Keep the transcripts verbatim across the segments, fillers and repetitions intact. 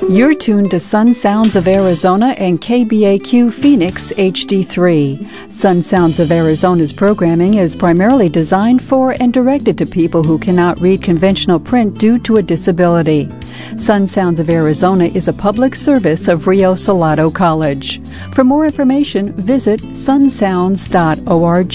You're tuned to Sun Sounds of Arizona and K B A Q Phoenix H D three. Sun Sounds of Arizona's programming is primarily designed for and directed to people who cannot read conventional print due to a disability. Sun Sounds of Arizona is a public service of Rio Salado College. For more information, visit sun sounds dot org.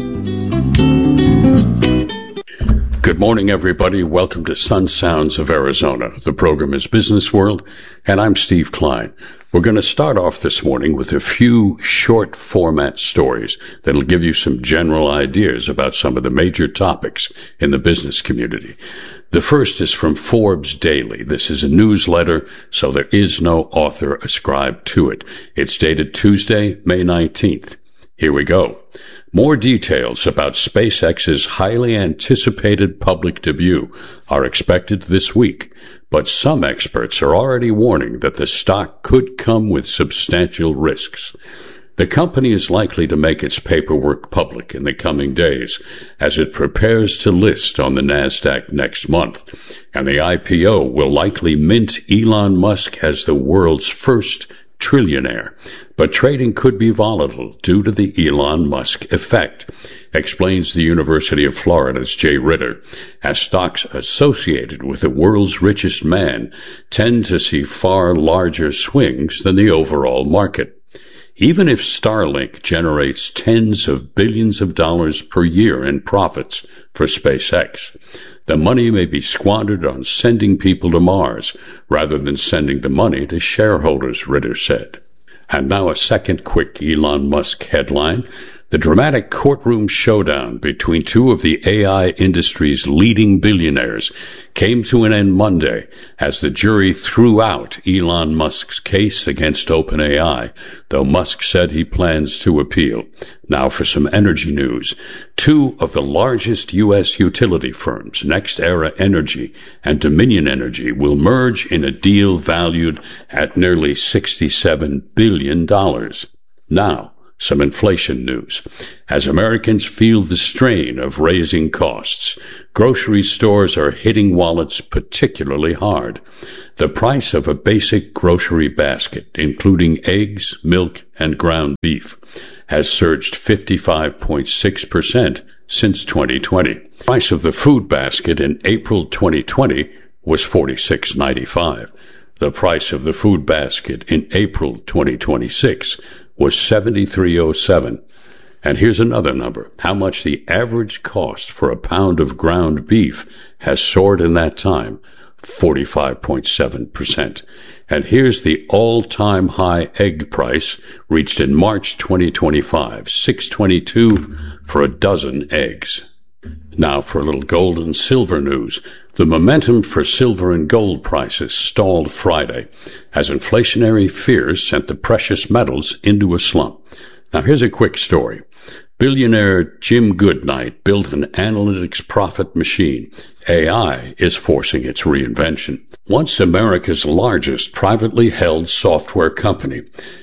Good morning, everybody. Welcome to Sun Sounds of Arizona. The program is Business World, and I'm Steve Klein. We're going to start off this morning with a few short format stories that'll give you some general ideas about some of the major topics in the business community. The first is from Forbes Daily. This is a newsletter, so there is no author ascribed to it. It's dated Tuesday, May nineteenth. Here we go. More details about SpaceX's highly anticipated public debut are expected this week, but some experts are already warning that the stock could come with substantial risks. The company is likely to make its paperwork public in the coming days as it prepares to list on the NASDAQ next month, and the I P O will likely mint Elon Musk as the world's first trillionaire. But trading could be volatile due to the Elon Musk effect, explains the University of Florida's Jay Ritter, as stocks associated with the world's richest man tend to see far larger swings than the overall market. Even if Starlink generates tens of billions of dollars per year in profits for SpaceX, the money may be squandered on sending people to Mars rather than sending the money to shareholders, Ritter said. And now a second quick Elon Musk headline. The dramatic courtroom showdown between two of the A I industry's leading billionaires came to an end Monday as the jury threw out Elon Musk's case against OpenAI, though Musk said he plans to appeal. Now for some energy news. Two of the largest U S utility firms, NextEra Energy and Dominion Energy, will merge in a deal valued at nearly sixty-seven billion dollars. Now, some inflation news. As Americans feel the strain of raising costs, grocery stores are hitting wallets particularly hard. The price of a basic grocery basket, including eggs, milk, and ground beef, has surged fifty-five point six percent since twenty twenty. The price of the food basket in April twenty twenty was forty-six ninety-five. The price of the food basket in April twenty twenty-six was seventy-three oh seven. And here's another number. How much the average cost for a pound of ground beef has soared in that time? forty-five point seven percent. And here's the all-time high egg price reached in March twenty twenty-five, six twenty-two for a dozen eggs. Now for a little gold and silver news. The momentum for silver and gold prices stalled Friday as inflationary fears sent the precious metals into a slump. Now here's a quick story. Billionaire Jim Goodnight built an analytics profit machine. A I is forcing its reinvention. Once America's largest privately held software company,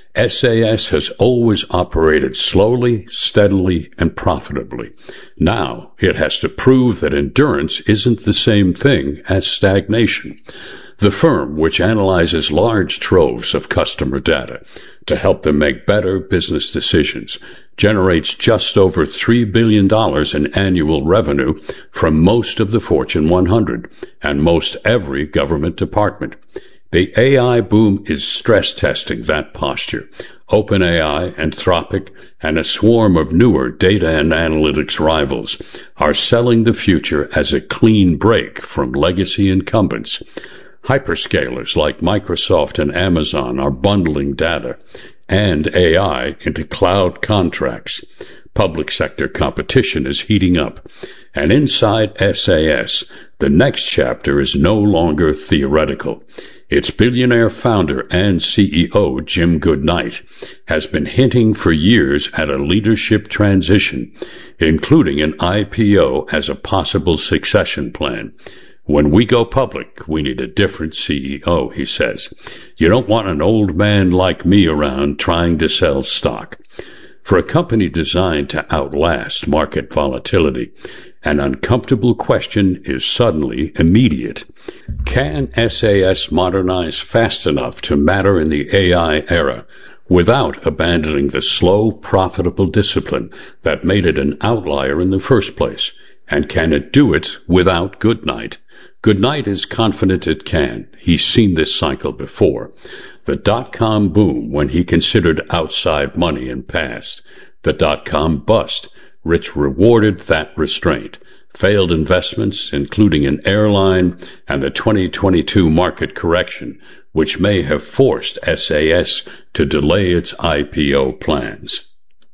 S A S has always operated slowly, steadily, and profitably. Now it has to prove that endurance isn't the same thing as stagnation. The firm, which analyzes large troves of customer data to help them make better business decisions, generates just over three billion dollars in annual revenue from most of the Fortune one hundred and most every government department. The A I boom is stress testing that posture. OpenAI, Anthropic, and a swarm of newer data and analytics rivals are selling the future as a clean break from legacy incumbents. Hyperscalers like Microsoft and Amazon are bundling data and A I into cloud contracts. Public sector competition is heating up. And inside S A S, the next chapter is no longer theoretical. Its billionaire founder and C E O, Jim Goodnight, has been hinting for years at a leadership transition, including an I P O as a possible succession plan. When we go public, we need a different C E O, he says. You don't want an old man like me around trying to sell stock. For a company designed to outlast market volatility, An uncomfortable question is suddenly immediate. Can S A S modernize fast enough to matter in the A I era without abandoning the slow, profitable discipline that made it an outlier in the first place? And can it do it without Goodnight? Goodnight is confident it can. He's seen this cycle before. The dot-com boom when he considered outside money in past. The dot-com bust, which rewarded that restraint. Failed investments, including an airline, and the twenty twenty-two market correction, which may have forced S A S to delay its I P O plans.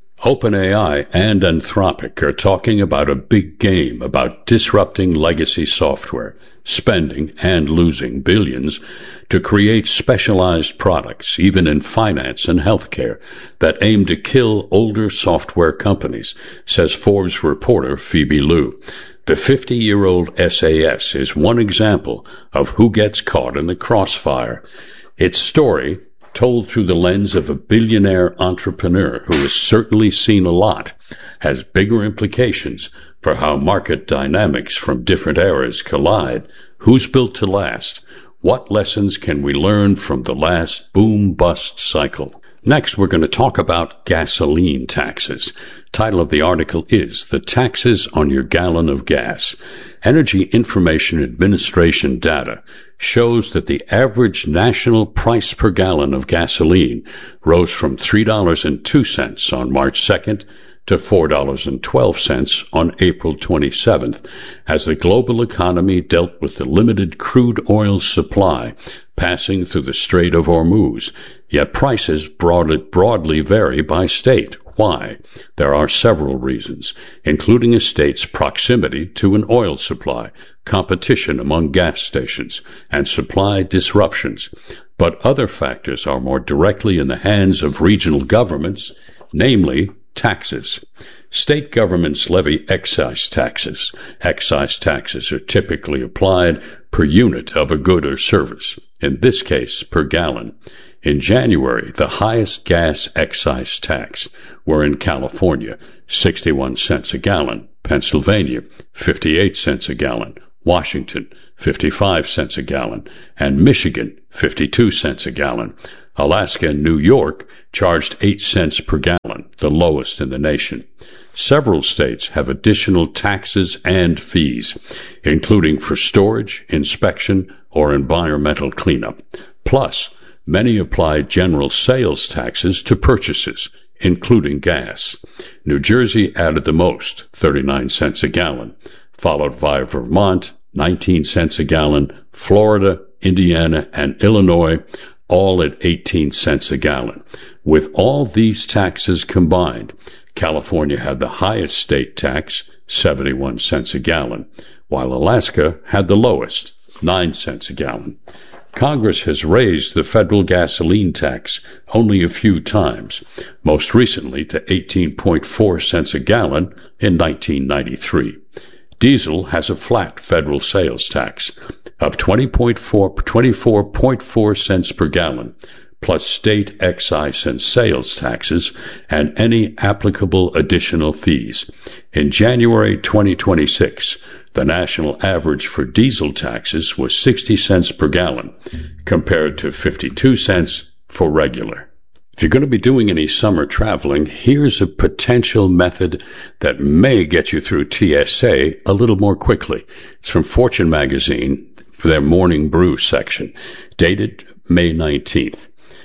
OpenAI and Anthropic are talking about a big game about disrupting legacy software, spending and losing billions to create specialized products, even in finance and healthcare, that aim to kill older software companies, says Forbes reporter Phoebe Liu. The fifty-year-old S A S is one example of who gets caught in the crossfire. Its story, told through the lens of a billionaire entrepreneur who has certainly seen a lot, has bigger implications for how market dynamics from different eras collide. Who's built to last? What lessons can we learn from the last boom-bust cycle? Next, we're going to talk about gasoline taxes. Title of the article is The Taxes on Your Gallon of Gas. Energy Information Administration data shows that the average national price per gallon of gasoline rose from three dollars and two cents on March second to four dollars and twelve cents on April twenty-seventh, as the global economy dealt with the limited crude oil supply passing through the Strait of Hormuz. Yet prices broadly, broadly vary by state. Why? There are several reasons, including a state's proximity to an oil supply, competition among gas stations, and supply disruptions. But other factors are more directly in the hands of regional governments, namely taxes. State governments levy excise taxes. Excise taxes are typically applied per unit of a good or service, in this case per gallon. In January, the highest gas excise tax were in California, sixty-one cents a gallon, Pennsylvania, fifty-eight cents a gallon, Washington, fifty-five cents a gallon, and Michigan, fifty-two cents a gallon. Alaska and New York charged eight cents per gallon, the lowest in the nation. Several states have additional taxes and fees, including for storage, inspection, or environmental cleanup. Plus, many apply general sales taxes to purchases, including gas. New Jersey added the most, thirty-nine cents a gallon, followed by Vermont, nineteen cents a gallon, Florida, Indiana, and Illinois, all at eighteen cents a gallon. With all these taxes combined, California had the highest state tax, seventy-one cents a gallon, while Alaska had the lowest, nine cents a gallon. Congress has raised the federal gasoline tax only a few times, most recently to eighteen point four cents a gallon in nineteen ninety-three. Diesel has a flat federal sales tax of twenty-four point four cents per gallon, plus state excise and sales taxes and any applicable additional fees. In January twenty twenty-six, the national average for diesel taxes was sixty cents per gallon, compared to fifty-two cents for regular. If you're going to be doing any summer traveling, here's a potential method that may get you through T S A a little more quickly. It's from Fortune magazine, for their Morning Brew section, dated May nineteenth.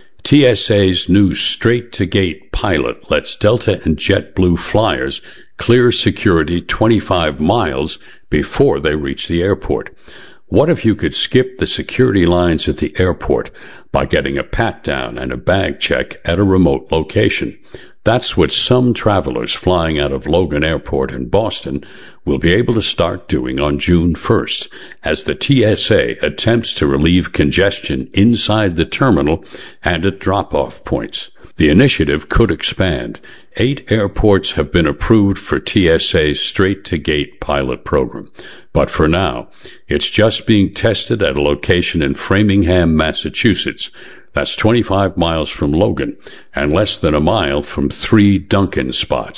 T S A's new straight-to-gate pilot lets Delta and JetBlue flyers clear security twenty-five miles before they reach the airport. What if you could skip the security lines at the airport by getting a pat-down and a bag check at a remote location? That's what some travelers flying out of Logan Airport in Boston will be able to start doing on June first, as the T S A attempts to relieve congestion inside the terminal and at drop-off points. The initiative could expand. Eight airports have been approved for T S A's straight-to-gate pilot program. But for now, it's just being tested at a location in Framingham, Massachusetts. That's twenty-five miles from Logan and less than a mile from three Dunkin' spots.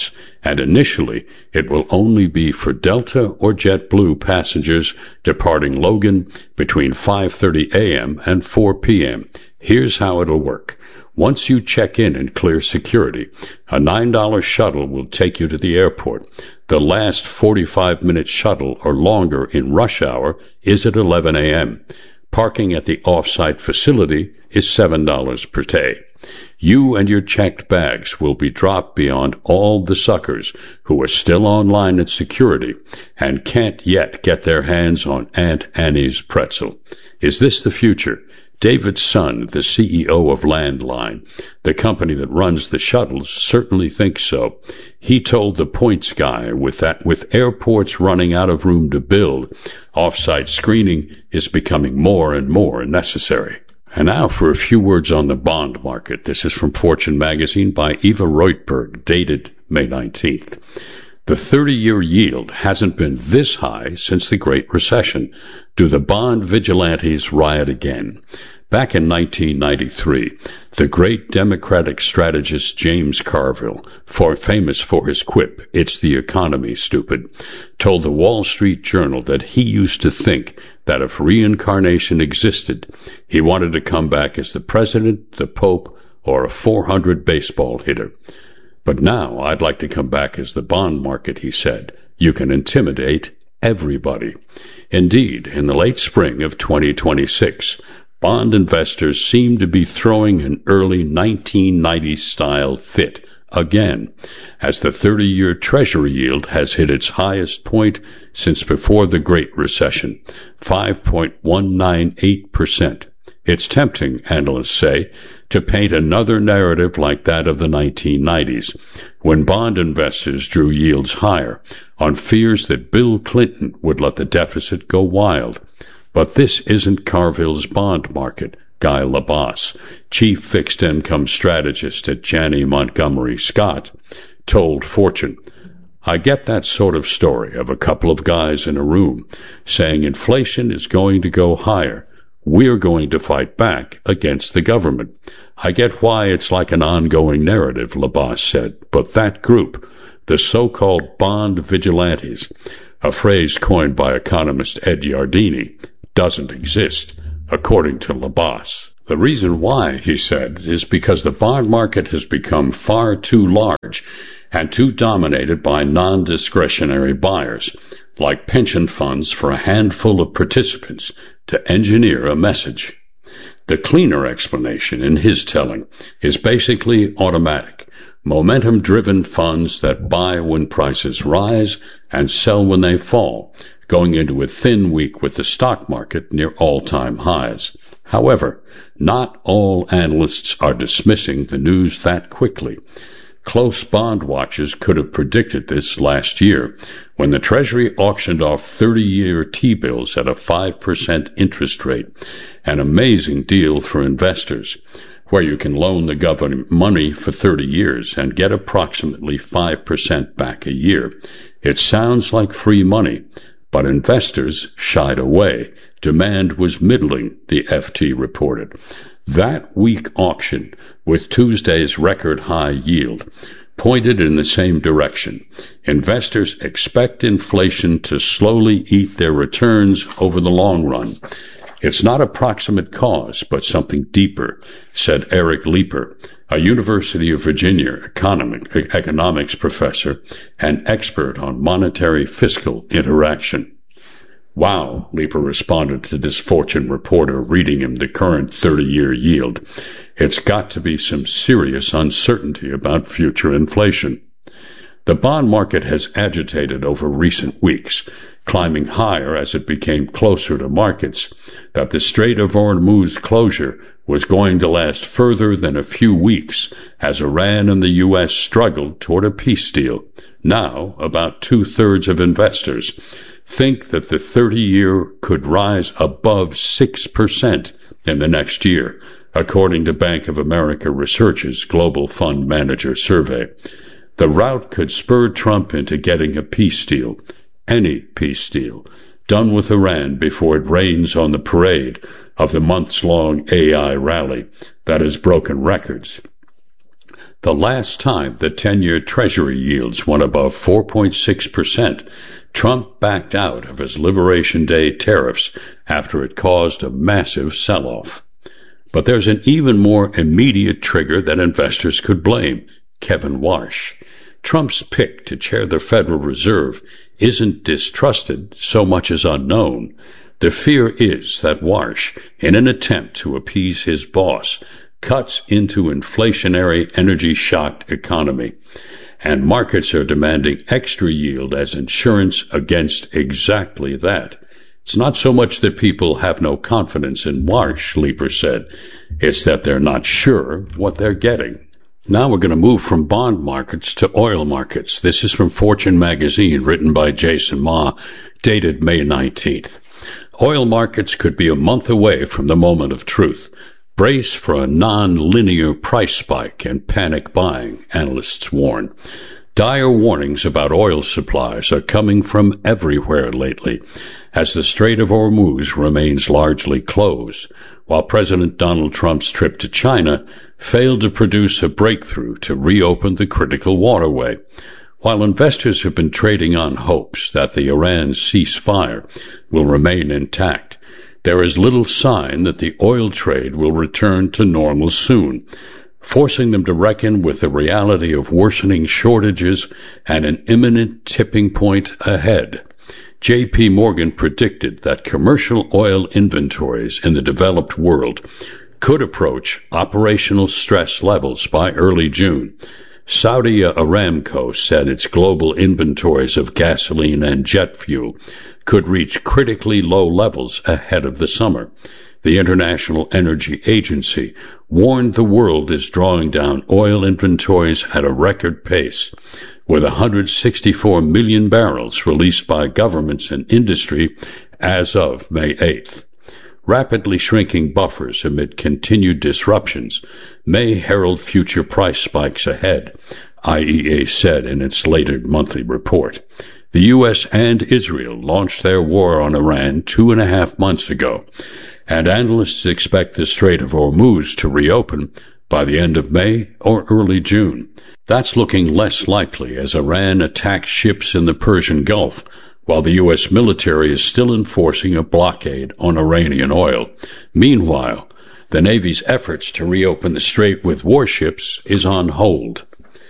and initially it will only be for Delta or JetBlue passengers departing Logan between five thirty a.m. and four p.m. Here's how it'll work. Once you check in and clear security, a nine dollar shuttle will take you to the airport. The last forty-five minute shuttle or longer in rush hour is at eleven a.m. Parking at the off-site facility is seven dollars per day. You and your checked bags will be dropped beyond all the suckers who are still online at security and can't yet get their hands on Aunt Annie's pretzel. Is this the future? David Sun, the C E O of Landline, the company that runs the shuttles, certainly thinks so. He told the Points guy with that with airports running out of room to build, off-site screening is becoming more and more necessary. And now for a few words on the bond market. This is from Fortune magazine by Eva Reutberg, dated May nineteenth. The thirty-year yield hasn't been this high since the Great Recession. Do the bond vigilantes riot again? Back in nineteen ninety-three, the great Democratic strategist James Carville, for, famous for his quip, "It's the economy, stupid," told the Wall Street Journal that he used to think that if reincarnation existed, he wanted to come back as the president, the pope, or a four hundred baseball hitter. But now I'd like to come back as the bond market, he said. You can intimidate everybody. Indeed, in the late spring of twenty twenty-six, bond investors seem to be throwing an early nineteen nineties-style fit again, as the thirty-year Treasury yield has hit its highest point since before the Great Recession, five point one nine eight percent. It's tempting, analysts say, to paint another narrative like that of the nineteen nineties, when bond investors drew yields higher on fears that Bill Clinton would let the deficit go wild. But this isn't Carville's bond market. Guy Labas, chief fixed income strategist at Janney Montgomery Scott, told Fortune, "I get that sort of story of a couple of guys in a room saying inflation is going to go higher. We're going to fight back against the government. I get why it's like an ongoing narrative," Labas said, but that group, the so-called bond vigilantes, a phrase coined by economist Ed Yardeni, doesn't exist, according to Labas. The reason why, he said, is because the bond market has become far too large and too dominated by non-discretionary buyers, like pension funds for a handful of participants, to engineer a message. The cleaner explanation, in his telling, is basically automatic. Momentum-driven funds that buy when prices rise and sell when they fall, going into a thin week with the stock market near all-time highs. However, not all analysts are dismissing the news that quickly. Close bond watchers could have predicted this last year, when the Treasury auctioned off thirty-year T-bills at a five percent interest rate, an amazing deal for investors, where you can loan the government money for thirty years and get approximately five percent back a year. It sounds like free money, but investors shied away. Demand was middling, the F T reported. That weak auction, with Tuesday's record high yield, pointed in the same direction. Investors expect inflation to slowly eat their returns over the long run. It's not a proximate cause, but something deeper, said Eric Leeper, a University of Virginia economic, economics professor and expert on monetary fiscal interaction. "Wow," Leeper responded to this Fortune reporter reading him the current thirty-year yield. "It's got to be some serious uncertainty about future inflation." The bond market has agitated over recent weeks, climbing higher as it became closer to markets that the Strait of Hormuz closure was going to last further than a few weeks as Iran and the U S struggled toward a peace deal. Now, about two-thirds of investors think that the thirty-year could rise above six percent in the next year, according to Bank of America Research's Global Fund Manager Survey. The rout could spur Trump into getting a peace deal, any peace deal, done with Iran before it rains on the parade of the months-long A I rally that has broken records. The last time the ten-year Treasury yields went above four point six percent, Trump backed out of his Liberation Day tariffs after it caused a massive sell-off. But there's an even more immediate trigger that investors could blame: Kevin Warsh. Trump's pick to chair the Federal Reserve isn't distrusted so much as unknown. The fear is that Warsh, in an attempt to appease his boss, cuts into inflationary, energy-shocked economy. And markets are demanding extra yield as insurance against exactly that. It's not so much that people have no confidence in Warsh, Leeper said. It's that they're not sure what they're getting. Now we're going to move from bond markets to oil markets. This is from Fortune magazine, written by Jason Ma, dated May nineteenth. Oil markets could be a month away from the moment of truth. Brace for a non-linear price spike and panic buying, analysts warn. Dire warnings about oil supplies are coming from everywhere lately, as the Strait of Hormuz remains largely closed, while President Donald Trump's trip to China failed to produce a breakthrough to reopen the critical waterway. While investors have been trading on hopes that the Iran ceasefire will remain intact, there is little sign that the oil trade will return to normal soon, forcing them to reckon with the reality of worsening shortages and an imminent tipping point ahead. J P Morgan predicted that commercial oil inventories in the developed world could approach operational stress levels by early June. Saudi Aramco said its global inventories of gasoline and jet fuel could reach critically low levels ahead of the summer. The International Energy Agency warned the world is drawing down oil inventories at a record pace, with one hundred sixty-four million barrels released by governments and industry as of May eighth. Rapidly shrinking buffers amid continued disruptions may herald future price spikes ahead, I E A said in its later monthly report. The U S and Israel launched their war on Iran two and a half months ago, and analysts expect the Strait of Hormuz to reopen by the end of May or early June. That's looking less likely as Iran attacks ships in the Persian Gulf, while the U S military is still enforcing a blockade on Iranian oil. Meanwhile, the Navy's efforts to reopen the strait with warships is on hold.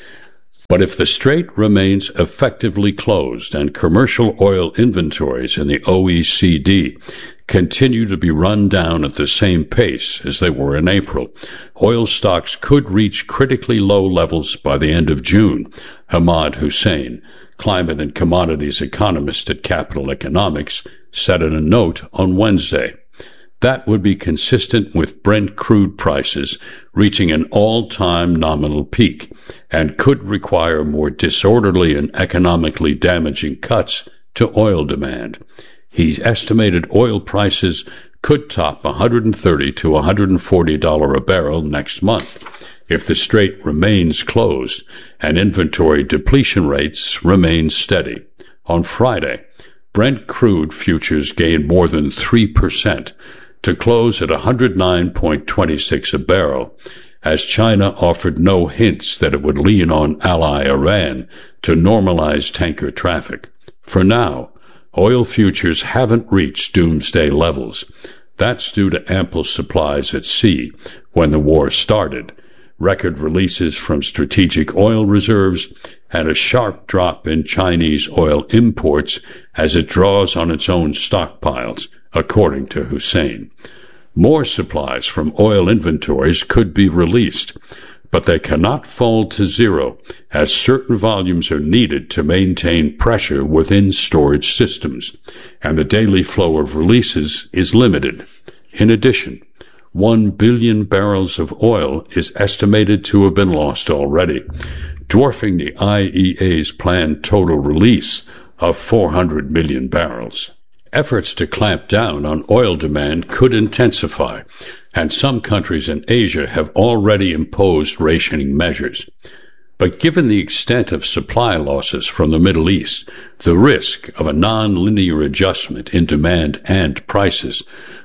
But if the strait remains effectively closed and commercial oil inventories in the O E C D continue to be run down at the same pace as they were in April, oil stocks could reach critically low levels by the end of June, Hamad Hussein, climate and commodities economist at Capital Economics, said in a note on Wednesday. That would be consistent with Brent crude prices reaching an all-time nominal peak and could require more disorderly and economically damaging cuts to oil demand. He estimated oil prices could top one hundred thirty to one hundred forty dollars a barrel next month if the strait remains closed and inventory depletion rates remain steady. On Friday, Brent crude futures gained more than three percent to close at one hundred nine point two six a barrel, as China offered no hints that it would lean on ally Iran to normalize tanker traffic. For now, oil futures haven't reached doomsday levels. That's due to ample supplies at sea when the war started, record releases from strategic oil reserves, and a sharp drop in Chinese oil imports as it draws on its own stockpiles, according to Hussein. More supplies from oil inventories could be released, but they cannot fall to zero as certain volumes are needed to maintain pressure within storage systems, and the daily flow of releases is limited. In addition, one billion barrels of oil is estimated to have been lost already, dwarfing the I E A's planned total release of four hundred million barrels. Efforts to clamp down on oil demand could intensify, and some countries in Asia have already imposed rationing measures. But given the extent of supply losses from the Middle East, the risk of a non-linear adjustment in demand and prices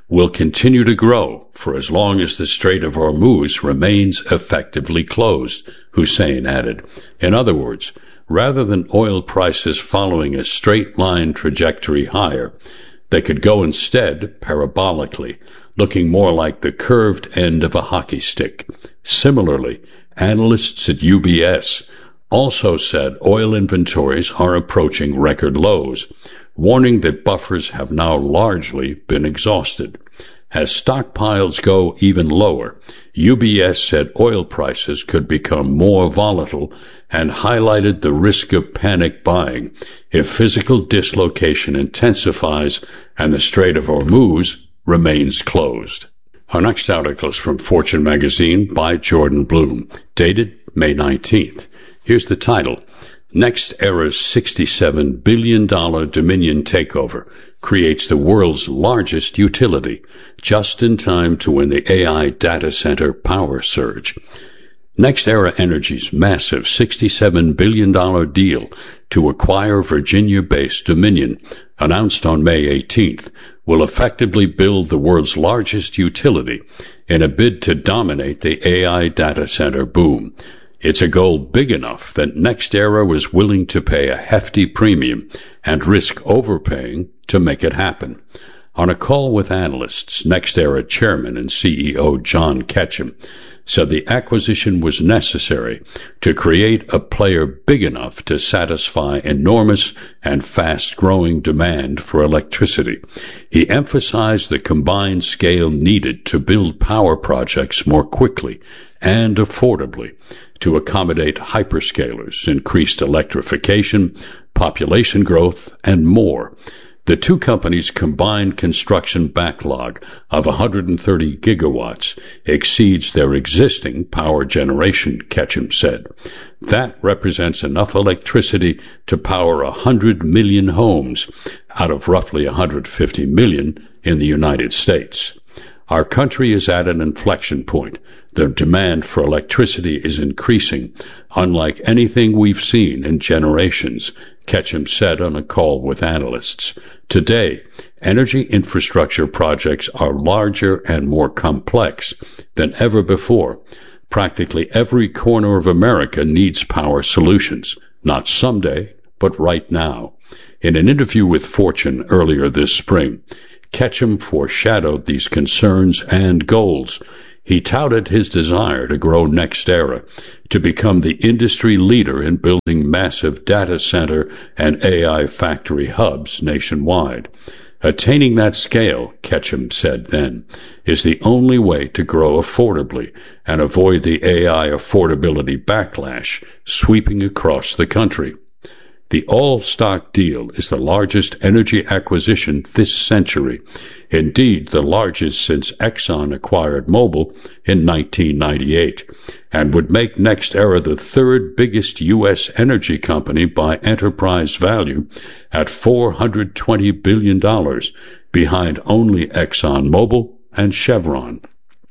will continue to grow for as long as the Strait of Hormuz remains effectively closed, Hussein added. In other words, rather than oil prices following a straight line trajectory higher, they could go instead parabolically, looking more like the curved end of a hockey stick. Similarly, analysts at U B S also said oil inventories are approaching record lows, warning that buffers have now largely been exhausted. As stockpiles go even lower, U B S said oil prices could become more volatile and highlighted the risk of panic buying if physical dislocation intensifies and the Strait of Hormuz remains closed. Our next article is from Fortune magazine by Jordan Bloom, dated May nineteenth. Here's the title: NextEra's sixty-seven billion dollars Dominion takeover creates the world's largest utility, just in time to win the A I data center power surge. NextEra Energy's massive sixty-seven billion dollars deal to acquire Virginia-based Dominion, announced on May eighteenth, will effectively build the world's largest utility in a bid to dominate the A I data center boom. It's a goal big enough that NextEra was willing to pay a hefty premium and risk overpaying to make it happen. On a call with analysts, NextEra chairman and C E O John Ketchum said the acquisition was necessary to create a player big enough to satisfy enormous and fast-growing demand for electricity. He emphasized the combined scale needed to build power projects more quickly and affordably to accommodate hyperscalers, increased electrification, population growth, and more. The two companies' combined construction backlog of one hundred thirty gigawatts exceeds their existing power generation, Ketchum said. That represents enough electricity to power one hundred million homes out of roughly one hundred fifty million in the United States. Our country is at an inflection point. The demand for electricity is increasing, unlike anything we've seen in generations, Ketchum said on a call with analysts. Today, energy infrastructure projects are larger and more complex than ever before. Practically every corner of America needs power solutions, not someday, but right now. In an interview with Fortune earlier this spring, Ketchum foreshadowed these concerns and goals. He touted his desire to grow NextEra to become the industry leader in building massive data center and A I factory hubs nationwide. Attaining that scale, Ketchum said then, is the only way to grow affordably and avoid the A I affordability backlash sweeping across the country. The all-stock deal is the largest energy acquisition this century, indeed the largest since Exxon acquired Mobil in nineteen ninety-eight, and would make NextEra the third biggest U S energy company by enterprise value at four hundred twenty billion dollars, behind only ExxonMobil and Chevron.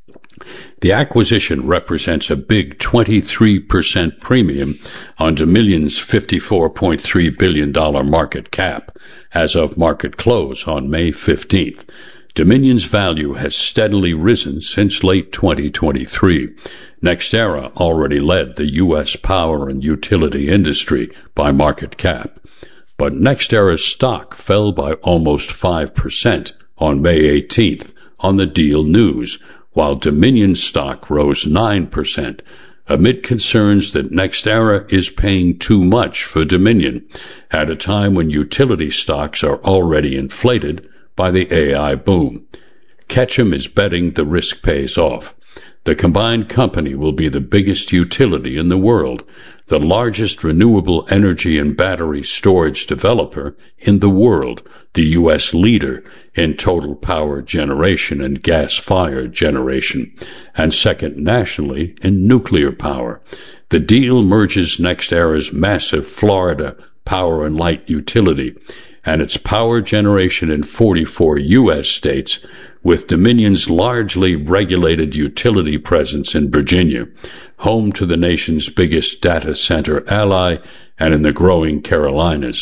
The acquisition represents a big twenty-three percent premium on Dominion's fifty-four point three billion dollars market cap as of market close on May fifteenth. Dominion's value has steadily risen since late twenty twenty-three. NextEra already led the U S power and utility industry by market cap, but NextEra's stock fell by almost five percent on May eighteenth on the deal news, while Dominion stock rose nine percent, amid concerns that NextEra is paying too much for Dominion at a time when utility stocks are already inflated by the A I boom. Ketchum is betting the risk pays off. The combined company will be the biggest utility in the world, the largest renewable energy and battery storage developer in the world, the U S leader in total power generation and gas-fired generation, and second nationally in nuclear power. The deal merges NextEra's massive Florida power and light utility and its power generation in forty-four U S states with Dominion's largely regulated utility presence in Virginia, home to the nation's biggest data center ally, and in the growing Carolinas.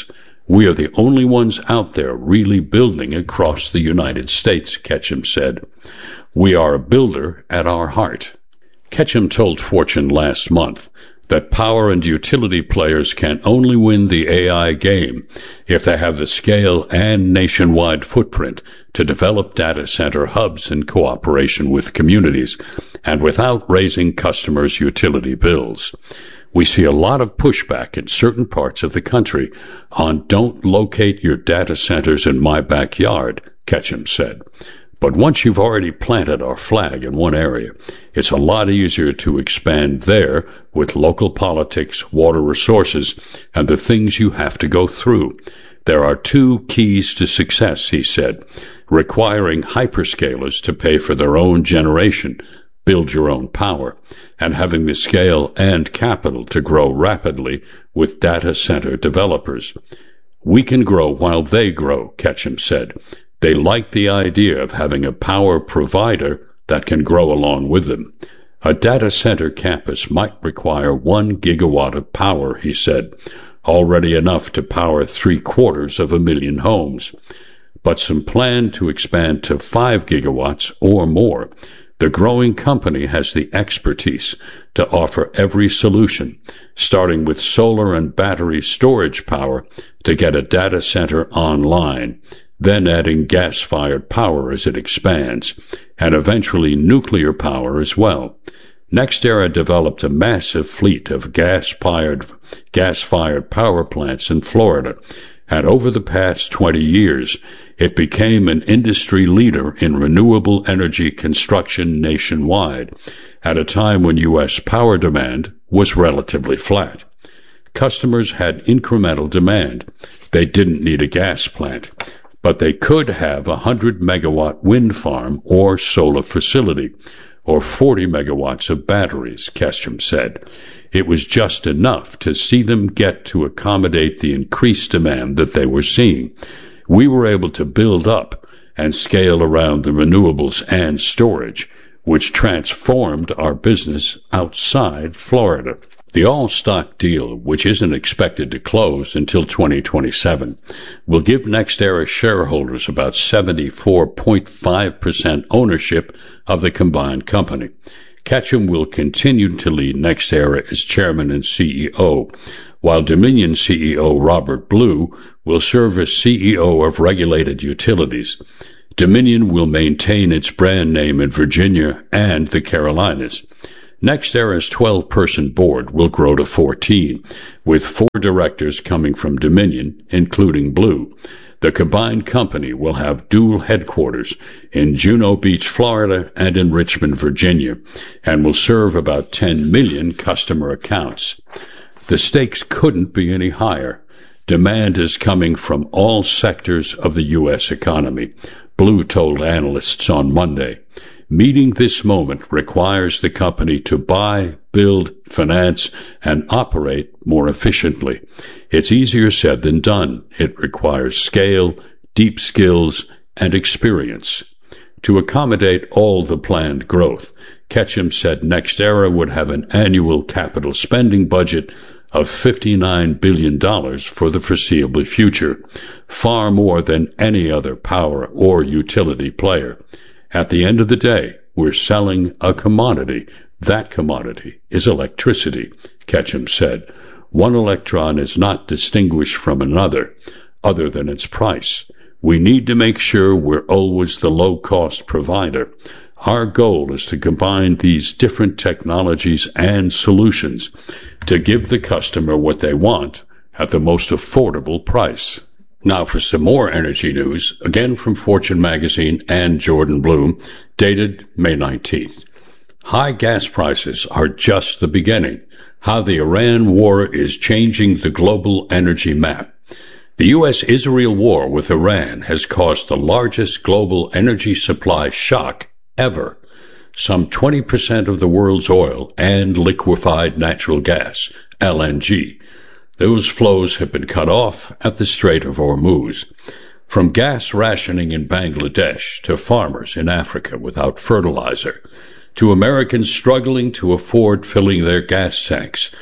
We are the only ones out there really building across the United States, Ketchum said. We are a builder at our heart. Ketchum told Fortune last month that power and utility players can only win the A I game if they have the scale and nationwide footprint to develop data center hubs in cooperation with communities and without raising customers' utility bills. We see a lot of pushback in certain parts of the country on don't locate your data centers in my backyard, Ketchum said. But once you've already planted our flag in one area, it's a lot easier to expand there with local politics, water resources, and the things you have to go through. There are two keys to success, he said, requiring hyperscalers to pay for their own generation, build your own power, and having the scale and capital to grow rapidly with data center developers. We can grow while they grow, Ketchum said. They like the idea of having a power provider that can grow along with them. A data center campus might require one gigawatt of power, he said, already enough to power three quarters of a million homes. But some plan to expand to five gigawatts or more. The growing company has the expertise to offer every solution, starting with solar and battery storage power to get a data center online, then adding gas-fired power as it expands, and eventually nuclear power as well. NextEra developed a massive fleet of gas-fired, gas-fired power plants in Florida, and over the past twenty years, it became an industry leader in renewable energy construction nationwide, at a time when U S power demand was relatively flat. Customers had incremental demand. They didn't need a gas plant, but they could have a one hundred megawatt wind farm or solar facility, or forty megawatts of batteries, Ketchum said. It was just enough to see them get to accommodate the increased demand that they were seeing. We were able to build up and scale around the renewables and storage, which transformed our business outside Florida. The all-stock deal, which isn't expected to close until twenty twenty-seven, will give NextEra shareholders about seventy-four point five percent ownership of the combined company. Ketchum will continue to lead NextEra as chairman and C E O, while Dominion C E O Robert Blue will serve as C E O of Regulated Utilities. Dominion will maintain its brand name in Virginia and the Carolinas. NextEra's twelve-person board will grow to fourteen, with four directors coming from Dominion, including Blue. The combined company will have dual headquarters in Juno Beach, Florida, and in Richmond, Virginia, and will serve about ten million customer accounts. The stakes couldn't be any higher. Demand is coming from all sectors of the U S economy, Blue told analysts on Monday. Meeting this moment requires the company to buy, build, finance, and operate more efficiently. It's easier said than done. It requires scale, deep skills, and experience. To accommodate all the planned growth, Ketchum said NextEra would have an annual capital spending budget of fifty-nine billion dollars for the foreseeable future, far more than any other power or utility player. At the end of the day, we're selling a commodity. That commodity is electricity, Ketchum said. One electron is not distinguished from another, other than its price. We need to make sure we're always the low-cost provider. Our goal is to combine these different technologies and solutions to give the customer what they want at the most affordable price. Now for some more energy news, again from Fortune magazine and Jordan Bloom, dated May nineteenth. High gas prices are just the beginning. How the Iran war is changing the global energy map. The U S Israel war with Iran has caused the largest global energy supply shock ever. Some twenty percent of the world's oil and liquefied natural gas, L N G, those flows have been cut off at the Strait of Hormuz. From gas rationing in Bangladesh to farmers in Africa without fertilizer, to Americans struggling to afford filling their gas tanks,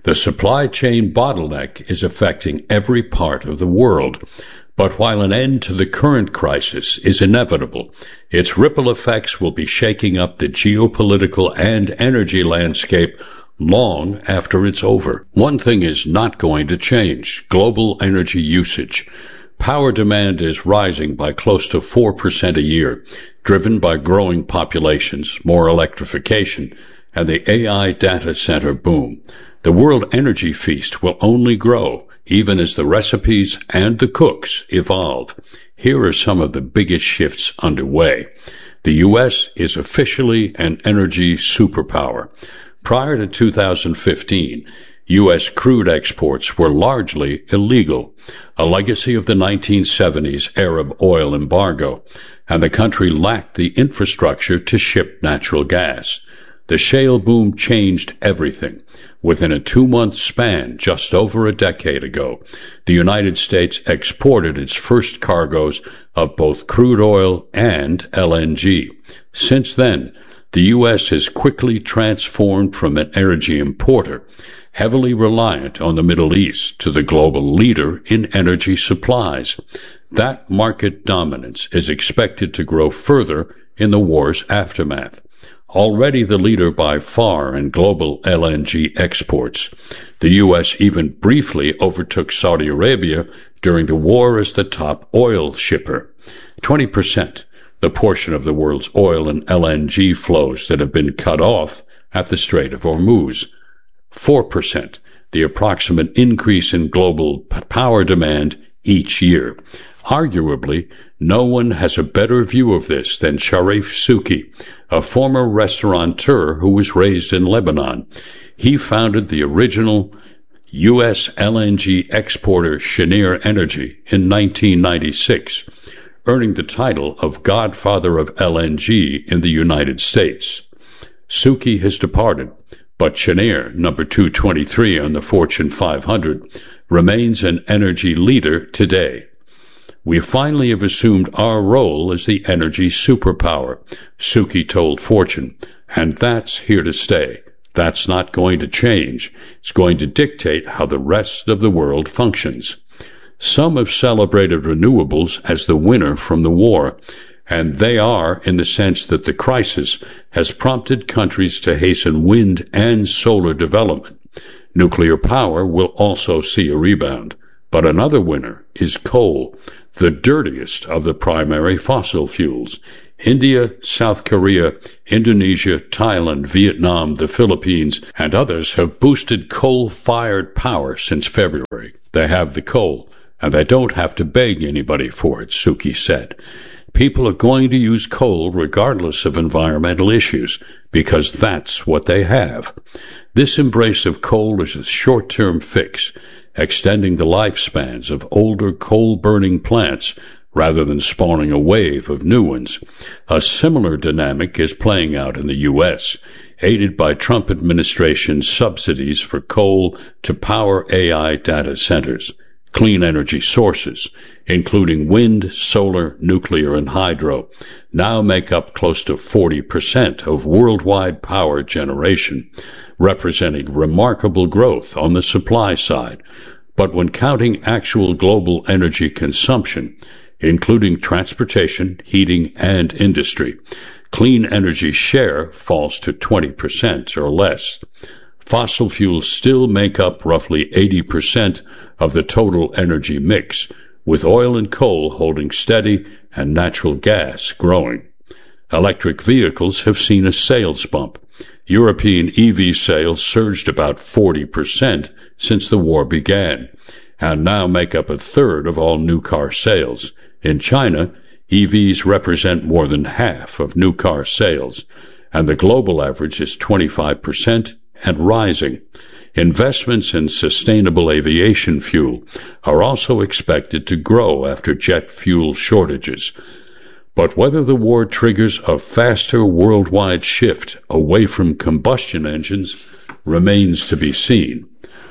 The supply chain bottleneck is affecting every part of the world. But while an end to the current crisis is inevitable, its ripple effects will be shaking up the geopolitical and energy landscape long after it's over. One thing is not going to change: global energy usage. Power demand is rising by close to four percent a year, driven by growing populations, more electrification, and the A I data center boom. The world energy feast will only grow, even as the recipes and the cooks evolve. Here are some of the biggest shifts underway. The U S is officially an energy superpower. Prior to two thousand fifteen, U S crude exports were largely illegal, a legacy of the nineteen seventies Arab oil embargo, and the country lacked the infrastructure to ship natural gas. The shale boom changed everything. Within a two-month span, just over a decade ago, the United States exported its first cargoes of both crude oil and L N G. Since then, the U S has quickly transformed from an energy importer, heavily reliant on the Middle East, to the global leader in energy supplies. That market dominance is expected to grow further in the war's aftermath. Already the leader by far in global L N G exports, the U S even briefly overtook Saudi Arabia during the war as the top oil shipper. twenty percent, the portion of the world's oil and L N G flows that have been cut off at the Strait of Hormuz. four percent, the approximate increase in global power demand each year. Arguably, no one has a better view of this than Sharif Souki, a former restaurateur who was raised in Lebanon. He founded the original U S L N G exporter Cheniere Energy in nineteen ninety-six, earning the title of Godfather of L N G in the United States. Souki has departed, but Cheniere, number two twenty-three on the Fortune five hundred, remains an energy leader today. We finally have assumed our role as the energy superpower, Souki told Fortune, and that's here to stay. That's not going to change. It's going to dictate how the rest of the world functions. Some have celebrated renewables as the winner from the war, and they are in the sense that the crisis has prompted countries to hasten wind and solar development. Nuclear power will also see a rebound. But another winner is coal, the dirtiest of the primary fossil fuels. India, South Korea, Indonesia, Thailand, Vietnam, the Philippines, and others have boosted coal-fired power since February. They have the coal, and they don't have to beg anybody for it, Souki said. People are going to use coal regardless of environmental issues, because that's what they have. This embrace of coal is a short-term fix, extending the lifespans of older coal-burning plants rather than spawning a wave of new ones. A similar dynamic is playing out in the U S, aided by Trump administration subsidies for coal to power A I data centers. Clean energy sources, including wind, solar, nuclear, and hydro, now make up close to forty percent of worldwide power generation, representing remarkable growth on the supply side. But when counting actual global energy consumption, including transportation, heating, and industry, clean energy share falls to twenty percent or less. Fossil fuels still make up roughly eighty percent of the total energy mix, with oil and coal holding steady and natural gas growing. Electric vehicles have seen a sales bump. European E V sales surged about forty percent since the war began, and now make up a third of all new car sales. In China, E Vs represent more than half of new car sales, and the global average is twenty-five percent and rising. Investments in sustainable aviation fuel are also expected to grow after jet fuel shortages. But whether the war triggers a faster worldwide shift away from combustion engines remains to be seen.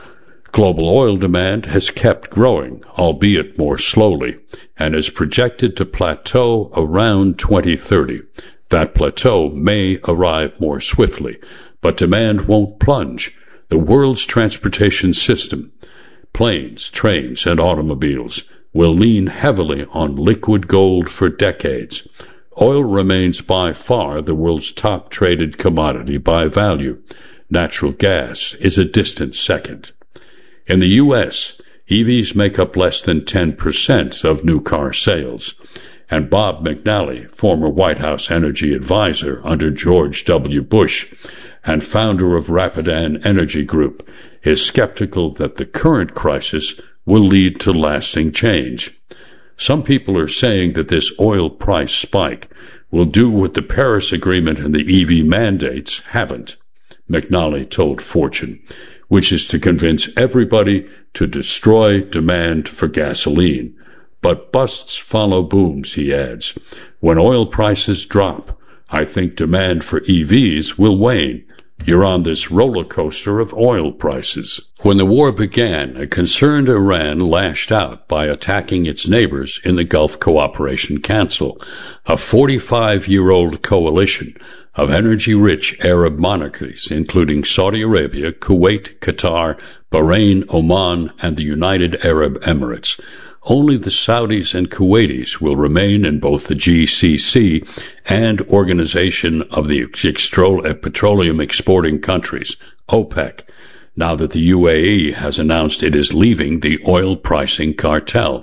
Global oil demand has kept growing, albeit more slowly, and is projected to plateau around twenty thirty. That plateau may arrive more swiftly, but demand won't plunge. the world's transportation system, planes, trains, and automobiles, will lean heavily on liquid gold for decades. Oil remains by far the world's top traded commodity by value. Natural gas is a distant second. In the U S, E Vs make up less than ten percent of new car sales. And Bob McNally, former White House energy advisor under George W. Bush and founder of Rapidan Energy Group, is skeptical that the current crisis will lead to lasting change. Some people are saying that this oil price spike will do what the Paris Agreement and the E V mandates haven't, McNally told Fortune, which is to convince everybody to destroy demand for gasoline. But busts follow booms, he adds. When oil prices drop, I think demand for E Vs will wane. You're on this roller coaster of oil prices. When the war began, a concerned Iran lashed out by attacking its neighbors in the Gulf Cooperation Council, a forty-five-year-old coalition of energy-rich Arab monarchies, including Saudi Arabia, Kuwait, Qatar, Bahrain, Oman, and the United Arab Emirates. Only the Saudis and Kuwaitis will remain in both the G C C and Organization of the Petroleum Exporting Countries, OPEC, now that the U A E has announced it is leaving the oil pricing cartel.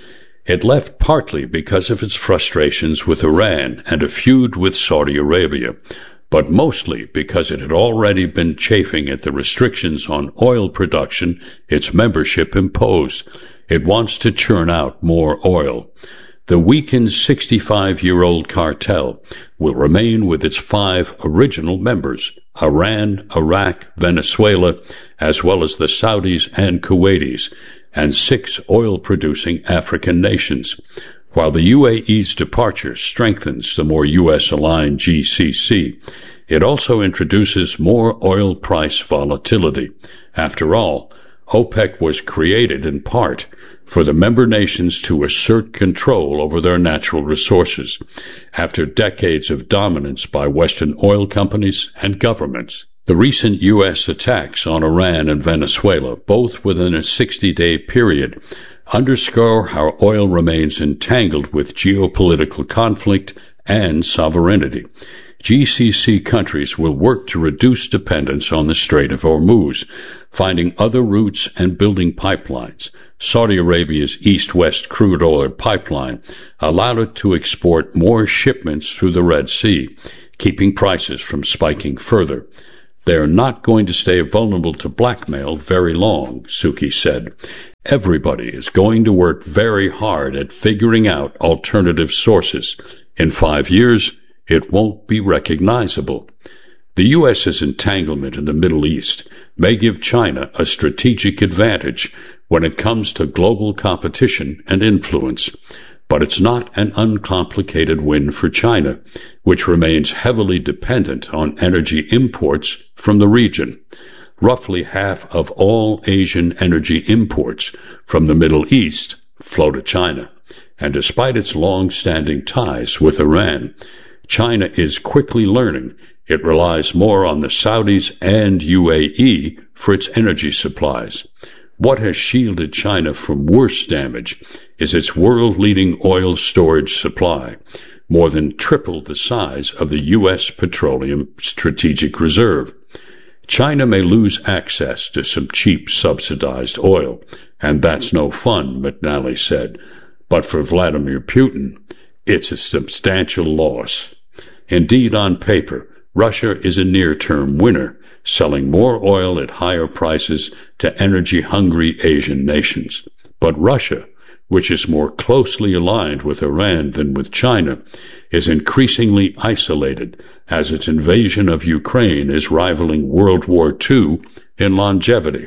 It left partly because of its frustrations with Iran and a feud with Saudi Arabia, but mostly because it had already been chafing at the restrictions on oil production its membership imposed. It wants to churn out more oil. The weakened sixty-five-year-old cartel will remain with its five original members, Iran, Iraq, Venezuela, as well as the Saudis and Kuwaitis, and six oil-producing African nations. While the U A E's departure strengthens the more U S-aligned G C C, it also introduces more oil price volatility. After all, OPEC was created in part for the member nations to assert control over their natural resources after decades of dominance by Western oil companies and governments. The recent U S attacks on Iran and Venezuela, both within a sixty-day period, underscore how oil remains entangled with geopolitical conflict and sovereignty. G C C countries will work to reduce dependence on the Strait of Hormuz, finding other routes and building pipelines. Saudi Arabia's east-west crude oil pipeline allowed it to export more shipments through the Red Sea, keeping prices from spiking further. They're not going to stay vulnerable to blackmail very long, Suki said. Everybody is going to work very hard at figuring out alternative sources. In five years, it won't be recognizable. The U S's entanglement in the Middle East may give China a strategic advantage when it comes to global competition and influence, but it's not an uncomplicated win for China, which remains heavily dependent on energy imports from the region. Roughly half of all Asian energy imports from the Middle East flow to China, and despite its long-standing ties with Iran, China is quickly learning it relies more on the Saudis and U A E for its energy supplies. What has shielded China from worse damage is its world-leading oil storage supply, more than triple the size of the U S Petroleum Strategic Reserve. China may lose access to some cheap subsidized oil, and that's no fun, McNally said. But for Vladimir Putin, it's a substantial loss. Indeed, on paper, Russia is a near-term winner, selling more oil at higher prices to energy-hungry Asian nations. But Russia, which is more closely aligned with Iran than with China, is increasingly isolated as its invasion of Ukraine is rivaling World War Two in longevity.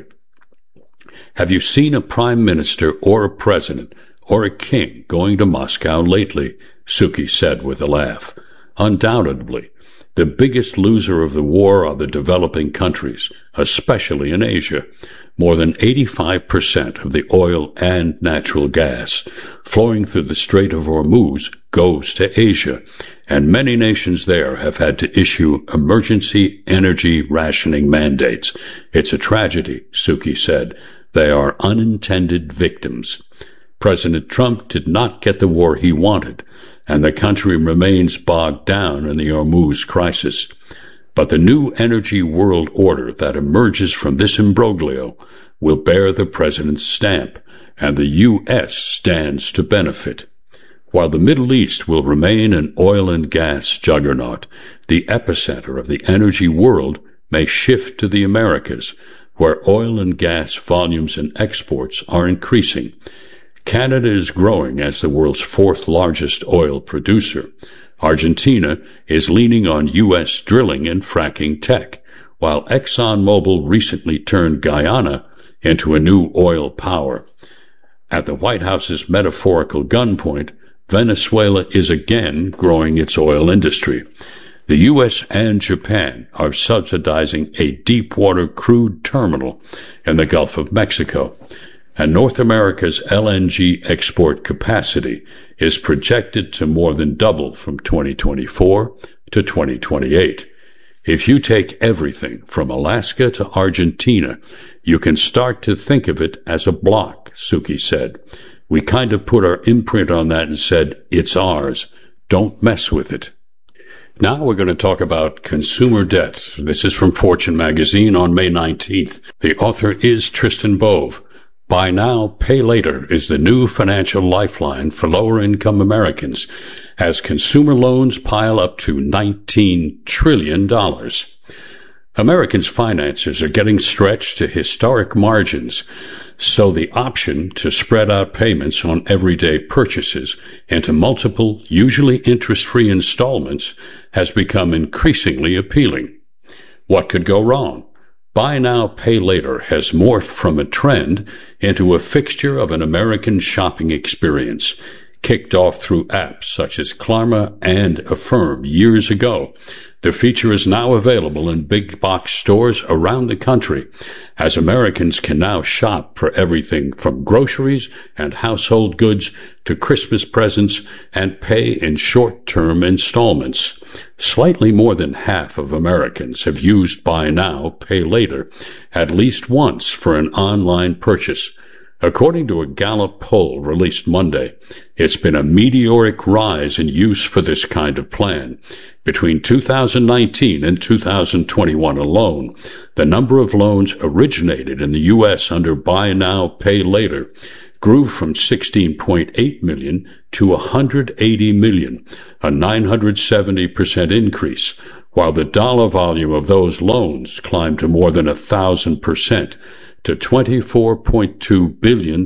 Have you seen a prime minister or a president or a king going to Moscow lately? Suki said with a laugh. Undoubtedly, the biggest loser of the war are the developing countries, especially in Asia. More than eighty-five percent of the oil and natural gas flowing through the Strait of Hormuz goes to Asia, and many nations there have had to issue emergency energy rationing mandates. It's a tragedy, Suki said. They are unintended victims. President Trump did not get the war he wanted, and the country remains bogged down in the Hormuz crisis. But the new energy world order that emerges from this imbroglio will bear the president's stamp, and the U S stands to benefit. While the Middle East will remain an oil and gas juggernaut, the epicenter of the energy world may shift to the Americas, where oil and gas volumes and exports are increasing. Canada is growing as the world's fourth largest oil producer. Argentina is leaning on U S drilling and fracking tech, while ExxonMobil recently turned Guyana into a new oil power. At the White House's metaphorical gunpoint, Venezuela is again growing its oil industry. The U S and Japan are subsidizing a deepwater crude terminal in the Gulf of Mexico, and North America's L N G export capacity is projected to more than double from twenty twenty-four to twenty twenty-eight. If you take everything from Alaska to Argentina, you can start to think of it as a block, Suki said. We kind of put our imprint on that and said, it's ours. Don't mess with it. Now we're going to talk about consumer debt. This is from Fortune magazine on May nineteenth. The author is Tristan Bove. Buy now, pay later is the new financial lifeline for lower-income Americans as consumer loans pile up to nineteen trillion dollars. Americans' finances are getting stretched to historic margins, so the option to spread out payments on everyday purchases into multiple, usually interest-free installments has become increasingly appealing. What could go wrong? Buy now, pay later has morphed from a trend into a fixture of an American shopping experience, kicked off through apps such as Klarna and Affirm years ago. The feature is now available in big box stores around the country, as Americans can now shop for everything from groceries and household goods to Christmas presents and pay in short-term installments. Slightly more than half of Americans have used Buy Now, Pay Later at least once for an online purchase. According to a Gallup poll released Monday, it's been a meteoric rise in use for this kind of plan. Between two thousand nineteen and two thousand twenty-one alone, the number of loans originated in the U S under Buy Now, Pay Later grew from sixteen point eight million to one hundred eighty million, a nine hundred seventy percent increase, while the dollar volume of those loans climbed to more than one thousand percent to twenty-four point two billion